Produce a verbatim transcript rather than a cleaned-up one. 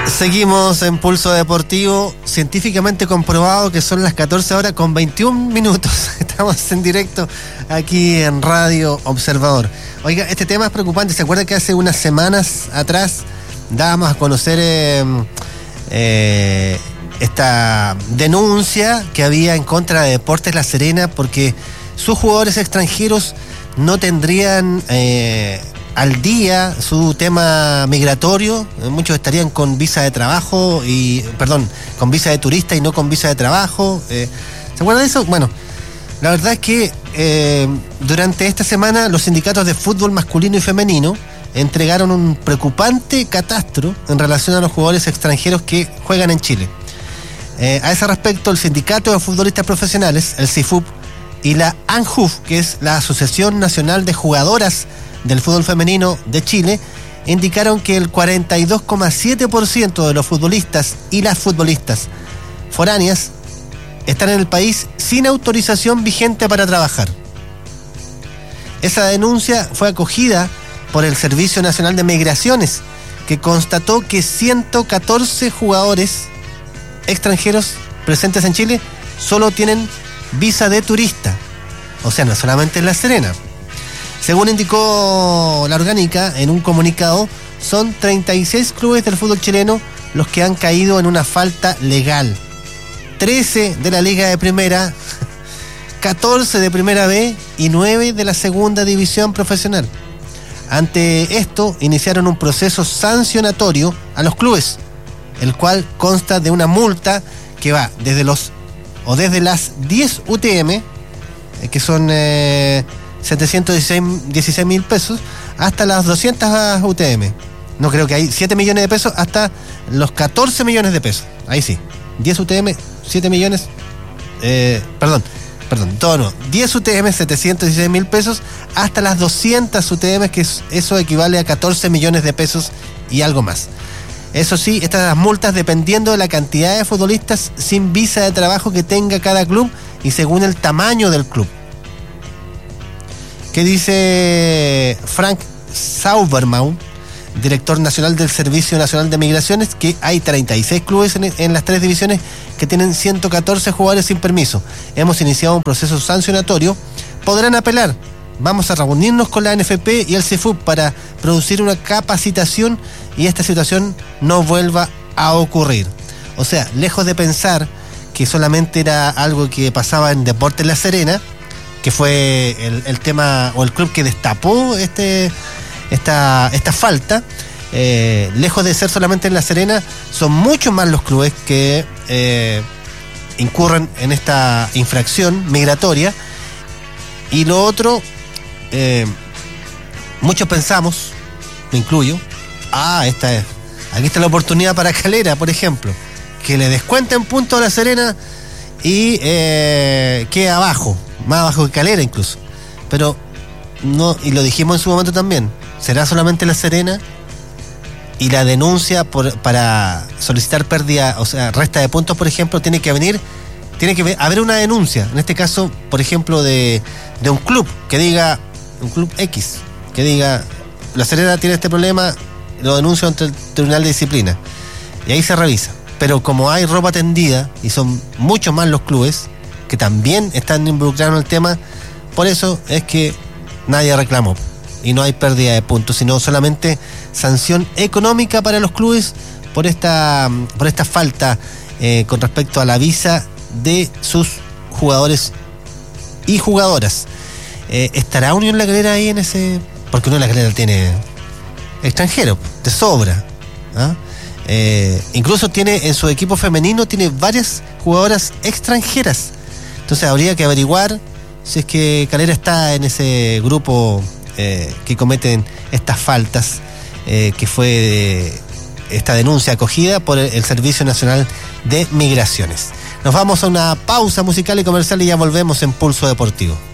Seguimos en Pulso Deportivo, científicamente comprobado que son las catorce horas con veintiún minutos. Estamos en directo aquí en Radio Observador. Oiga, este tema es preocupante. ¿Se acuerda que hace unas semanas atrás dábamos a conocer eh, eh, esta denuncia que había en contra de Deportes La Serena porque sus jugadores extranjeros no tendrían eh, al día su tema migratorio? Muchos estarían con visa de trabajo y, perdón, con visa de turista y no con visa de trabajo. Eh, ¿Se acuerdan de eso? Bueno, la verdad es que eh, durante esta semana los sindicatos de fútbol masculino y femenino entregaron un preocupante catastro en relación a los jugadores extranjeros que juegan en Chile. Eh, a ese respecto, el Sindicato de Futbolistas Profesionales, el SIFUP, y la ANJUF, que es la Asociación Nacional de Jugadoras del Fútbol Femenino de Chile, indicaron que el cuarenta y dos coma siete por ciento de los futbolistas y las futbolistas foráneas están en el país sin autorización vigente para trabajar. Esa denuncia fue acogida por el Servicio Nacional de Migraciones, que constató que ciento catorce jugadores extranjeros presentes en Chile solo tienen visa de turista, o sea, no solamente en La Serena. Según indicó la orgánica en un comunicado, son treinta y seis clubes del fútbol chileno los que han caído en una falta legal. trece de la Liga de Primera, catorce de Primera B y nueve de la Segunda División Profesional. Ante esto, iniciaron un proceso sancionatorio a los clubes, el cual consta de una multa que va desde los o desde las diez U T M, eh, que son eh, setecientos dieciséis mil pesos, hasta las doscientas U T M. No creo que hay siete millones de pesos hasta los catorce millones de pesos. Ahí sí. diez U T M, siete millones. Eh, perdón, perdón, todo no. diez U T M, setecientos dieciséis mil pesos, hasta las doscientas U T M, que es, eso equivale a catorce millones de pesos y algo más. Eso sí, estas multas dependiendo de la cantidad de futbolistas sin visa de trabajo que tenga cada club y según el tamaño del club. ¿Qué dice Frank Sauberman, director nacional del Servicio Nacional de Migraciones? Que hay treinta y seis clubes en, en las tres divisiones que tienen ciento catorce jugadores sin permiso. Hemos iniciado un proceso sancionatorio. Podrán apelar. Vamos a reunirnos con la N F P y el SIFUP para producir una capacitación y esta situación no vuelva a ocurrir. O sea, lejos de pensar que solamente era algo que pasaba en Deportes La Serena, que fue el, el tema o el club que destapó este, esta, esta falta, eh, lejos de ser solamente en La Serena, son muchos más los clubes que eh, incurren en esta infracción migratoria. Y lo otro, eh, muchos pensamos, me incluyo, ah, esta es, aquí está la oportunidad para Calera, por ejemplo, que le descuenten puntos a La Serena y eh, quede abajo, más abajo que Calera incluso. Pero no, y lo dijimos en su momento también, será solamente La Serena, y la denuncia por, para solicitar pérdida, o sea, resta de puntos, por ejemplo, tiene que venir, tiene que haber una denuncia, en este caso, por ejemplo, de, de un club que diga, un club X, que diga, La Serena tiene este problema, lo denuncio ante el Tribunal de Disciplina, y ahí se revisa. Pero como hay ropa tendida y son muchos más los clubes que también están involucrados en el tema, por eso es que nadie reclamó y no hay pérdida de puntos, sino solamente sanción económica para los clubes por esta, por esta falta eh, con respecto a la visa de sus jugadores y jugadoras. Eh, ¿Estará Unión La Calera ahí en ese? Porque Unión La Calera tiene extranjero de sobra, ¿ah? Eh, incluso tiene en su equipo femenino tiene varias jugadoras extranjeras, entonces habría que averiguar si es que Calera está en ese grupo eh, que cometen estas faltas, eh, que fue eh, esta denuncia acogida por el, el Servicio Nacional de Migraciones. Nos vamos a una pausa musical y comercial y ya volvemos en Pulso Deportivo.